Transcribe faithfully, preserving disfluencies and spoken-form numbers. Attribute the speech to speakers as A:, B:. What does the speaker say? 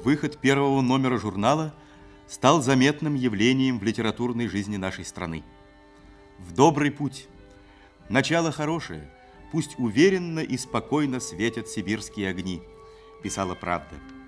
A: Выход первого номера журнала стал заметным явлением в литературной жизни нашей страны. В добрый путь. Начало хорошее, пусть уверенно и спокойно светят сибирские огни, писала «Правда».